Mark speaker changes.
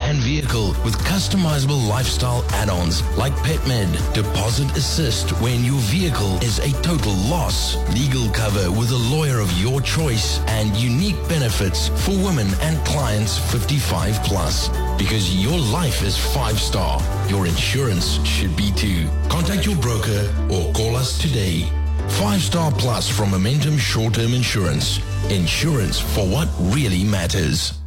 Speaker 1: and vehicle with customizable lifestyle add-ons like PetMed, deposit assist when your vehicle is a total loss, legal cover with a lawyer of your choice, and unique benefits for women and clients 55 plus. Because your life is 5-star, your insurance should be too. Contact your broker or call us today. 5-star plus from Momentum Short-Term Insurance. Insurance for what really matters.